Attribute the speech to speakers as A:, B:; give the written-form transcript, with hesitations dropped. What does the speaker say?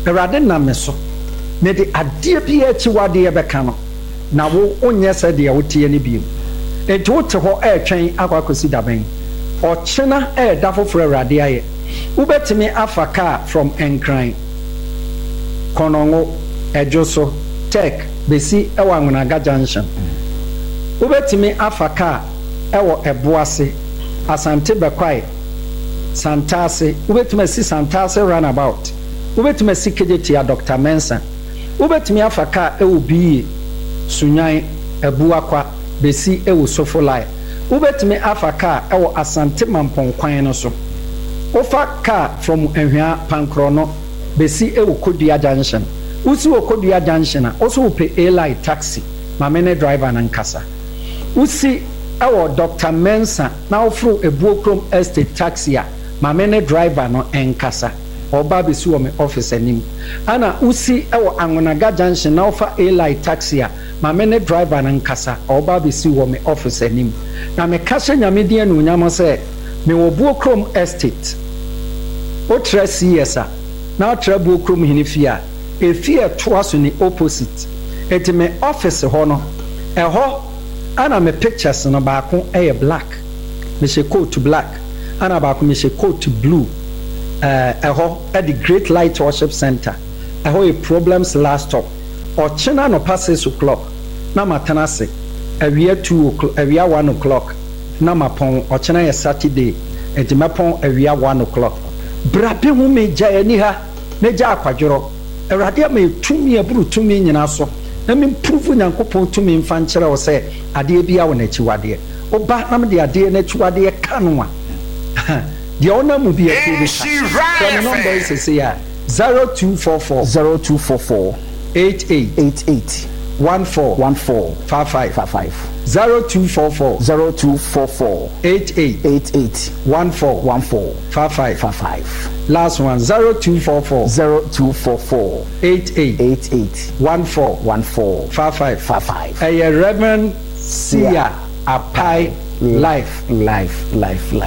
A: Erade na me so me de ade bi akyiwade bɛka no na wo onyɛ sɛ de wotie ne bi enti wote hɔ ɛtwɛn akwakosi daben ɔkyena ɛda foforo Erade ayɛ wobɛtumi afa car from Enkran Konongo Edwo so Tech besi ɛwɔ Anwonaga junction wobɛtumi afa car ɛwɔ Ɛboase Asante Bekwai Santase wobɛtumi asi Santase runabout wobɛtumi asi Kejetia Dr. Mensa wobɛtumi afa car ɛwɔ Biye Sunyan Ebuakwa besi ɛwɔ Sofolai wobɛtumi afa car ɛwɔ Asante Mamponkwan no so wofa car from Enhwea Pankrono besi ɛwɔ Kodua junction usi wɔ Kodua junction a also pay A-Line taxi mamene driver nankasa usi ɛwɔ Dr. Mensa na ofro Ebuokrom estate taxi a mamene driver no enkasa oba besi wɔ me office anim ana usi ɛwɔ Anwonaga junction na ofa A-Line taxi a mamene driver nankasa oba besi wɔ me office anim na me kase nyame die no nyamo sɛ me wɔ Buokrom estate o tre CS a na tra Buokrom hinifia efi etoa so ni opposite eti me office ho no ɛhɔ ana me pictures no baako ɛyɛ black me she coat black ana baako me she coat blue ɛhɔ at the Great Light Worship Center ɛhɔ a problems last stop ɔkyena no past 6 o'clock na matana se awia 2 o'clock awia 1 o'clock na mapon ɔkyena yɛ Saturday eti mapon awia 1 o'clock brabe hu me gya ani ha me gya akwadworo Erade ma etumi aburu tumi nyina so na me prove Nyankopɔn tumi mfa nkyerɛ wo sɛ ade bia wo na akyiwade oba na me de ade na akyiwade ka no a de ona mu bia fi bi ka the number is say 0244 88 14 55 0244 88 14 55 last one 0244 88 14 55 Reverend Sia Apai life